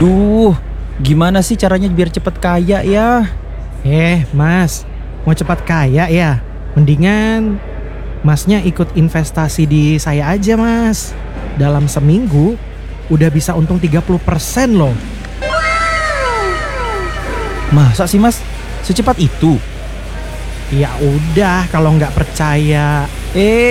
Duh, gimana sih caranya biar cepet kaya ya? Mas, mau cepat kaya ya? Mendingan masnya ikut investasi di saya aja mas. Dalam seminggu udah bisa untung 30% loh. Masa sih mas? Secepat itu? Ya udah kalau nggak percaya. Eh